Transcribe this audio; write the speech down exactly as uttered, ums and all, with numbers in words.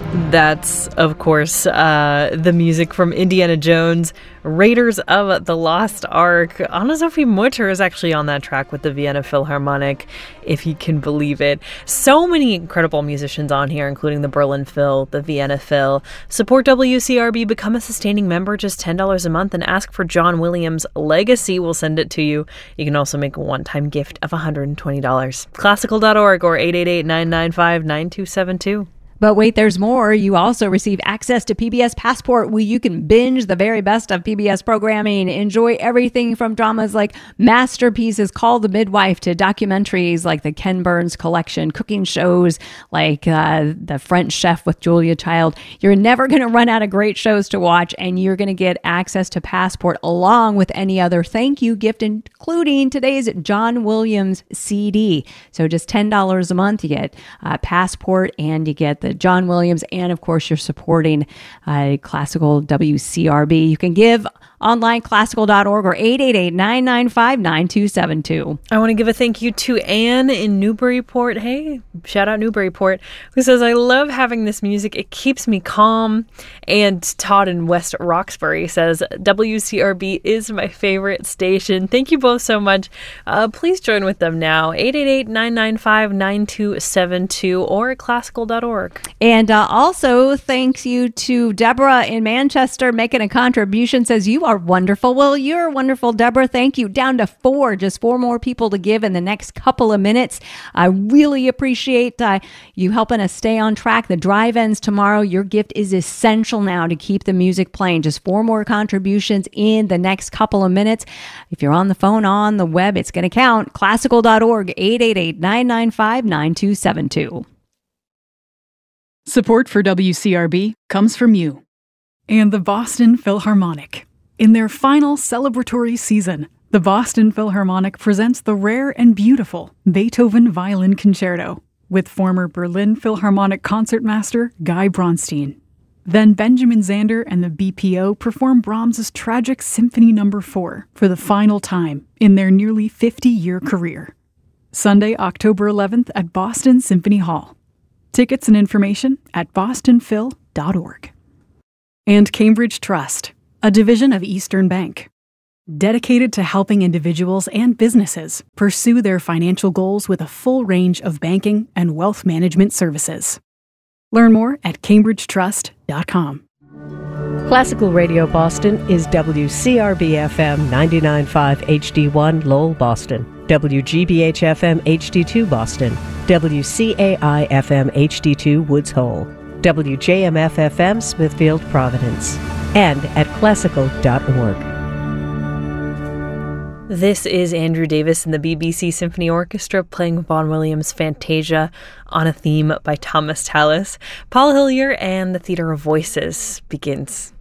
That's, of course, uh, the music from Indiana Jones, Raiders of the Lost Ark. Anna-Sophie Mutter is actually on that track with the Vienna Philharmonic, if you can believe it. So many incredible musicians on here, including the Berlin Phil, the Vienna Phil. Support W C R B, become a sustaining member, just ten dollars a month, and ask for John Williams' Legacy. We'll send it to you. You can also make a one-time gift of one hundred twenty dollars. Classical dot org or eight eight eight, nine nine five, nine two seven two. But wait, there's more. You also receive access to P B S Passport, where you can binge the very best of P B S programming, enjoy everything from dramas like Masterpieces, Call the Midwife, to documentaries like the Ken Burns Collection, cooking shows like uh, The French Chef with Julia Child. You're never going to run out of great shows to watch, and you're going to get access to Passport along with any other thank you gift, including today's John Williams C D. So just ten dollars a month, you get uh, Passport, and you get the John Williams, and of course you're supporting uh, Classical W C R B. You can give online, classical dot org or eight eight eight, nine nine five, nine two seven two. I want to give a thank you to Anne in Newburyport. Hey, shout out Newburyport, who says, I love having this music. It keeps me calm. And Todd in West Roxbury says, W C R B is my favorite station. Thank you both so much. Uh, please join with them now. eight eight eight, nine nine five, nine two seven two or classical dot org. And uh, also thanks you to Deborah in Manchester making a contribution. Says, you are wonderful. Well, you're wonderful, Deborah. Thank you. Down to four, just four more people to give in the next couple of minutes. I really appreciate uh, you helping us stay on track. The drive-ins tomorrow, your gift is essential now to keep the music playing. Just four more contributions in the next couple of minutes. If you're on the phone, on the web, it's going to count. classical dot org, eight eight eight, nine nine five, nine two seven two. Support for W C R B comes from you and the Boston Philharmonic. In their final celebratory season, the Boston Philharmonic presents the rare and beautiful Beethoven Violin Concerto with former Berlin Philharmonic concertmaster Guy Bronstein. Then Benjamin Zander and the B P O perform Brahms's tragic Symphony Number four for the final time in their nearly fifty-year career. Sunday, October eleventh at Boston Symphony Hall. Tickets and information at boston phil dot org. And Cambridge Trust, a division of Eastern Bank, dedicated to helping individuals and businesses pursue their financial goals with a full range of banking and wealth management services. Learn more at cambridge trust dot com. Classical Radio Boston is W C R B F M ninety-nine point five H D one Lowell, Boston, W G B H F M H D two Boston, W C A I F M H D two Woods Hole, W J M F F M Smithfield, Providence, and at classical dot org. This is Andrew Davis and the B B C Symphony Orchestra playing Vaughan Williams' Fantasia on a theme by Thomas Tallis. Paul Hillier and the Theatre of Voices begins.